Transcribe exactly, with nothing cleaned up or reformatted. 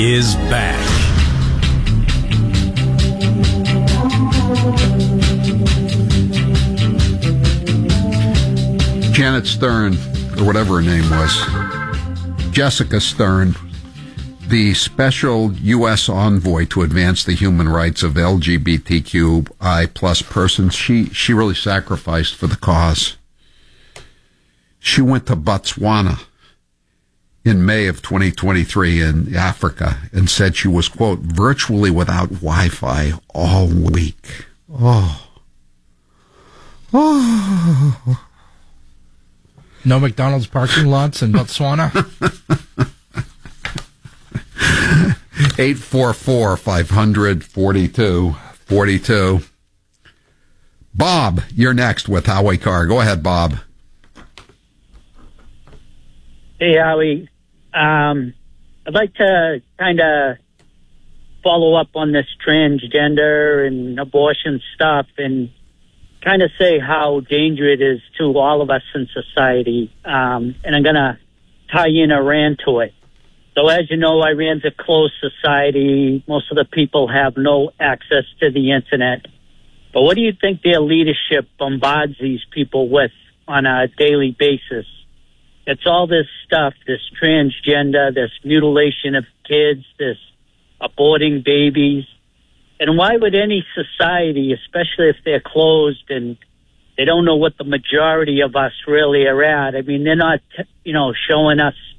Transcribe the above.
is back. Janet Stern, or whatever her name was, Jessica Stern, the special U S envoy to advance the human rights of L G B T Q I plus persons, she, she really sacrificed for the cause. She went to Botswana in May of twenty twenty-three in Africa and said she was, quote, virtually without Wi-Fi all week. Oh. Oh. No McDonald's parking lots in Botswana? eight four four, five hundred, forty-two forty-two. Bob, you're next with Howie Carr. Go ahead, Bob. Hey, Howie. Um, I'd like to kind of follow up on this transgender and abortion stuff and kind of say how dangerous it is to all of us in society. Um, and I'm going to tie in Iran to it. So as you know, Iran's a closed society. Most of the people have no access to the internet. But what do you think their leadership bombards these people with on a daily basis? It's all this stuff, this transgender, this mutilation of kids, this aborting babies. And why would any society, especially if they're closed and they don't know what the majority of us really are at, I mean, they're not, you know, showing us